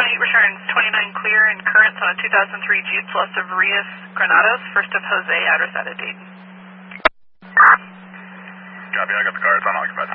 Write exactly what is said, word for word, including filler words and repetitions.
eight returns, twenty-nine clear and currents on a two thousand three Jeep Plus of Rios Granados, first of Jose, address out of Dayton. Copy, I got the car, it's unoccupied.